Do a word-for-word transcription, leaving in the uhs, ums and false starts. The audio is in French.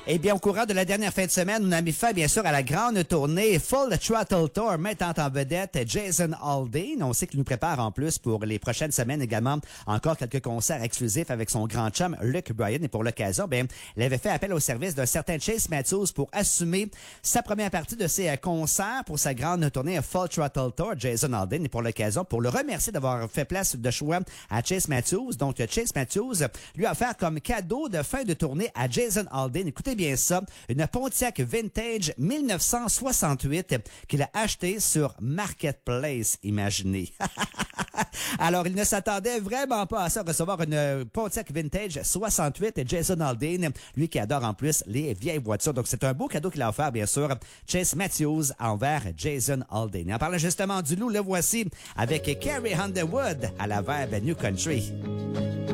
Eh bien, au courant de la dernière fin de semaine, on a mis fin, bien sûr, à la grande tournée Full Throttle Tour, mettant en vedette Jason Aldean. On sait qu'il nous prépare en plus pour les prochaines semaines également encore quelques concerts exclusifs avec son grand chum Luke Bryan. Et pour l'occasion, bien, il avait fait appel au service d'un certain Chase Matthews pour assumer sa première partie de ses concerts pour sa grande tournée Full Throttle Tour, Jason Aldean. Et pour l'occasion, pour le remercier d'avoir fait place de choix à Chase Matthews. Donc, Chase Matthews lui a offert comme cadeau de fin de tournée à Jason Aldean. Écoutez bien ça, une Pontiac Vintage dix-neuf cent soixante-huit qu'il a acheté sur Marketplace, imaginez. Alors, il ne s'attendait vraiment pas à ça, recevoir une Pontiac Vintage soixante-huit et Jason Aldean, lui qui adore en plus les vieilles voitures. Donc, c'est un beau cadeau qu'il a offert, bien sûr, Chase Matthews envers Jason Aldean. Et en parlant justement du loup, le voici avec Carrie Underwood à la verbe New Country.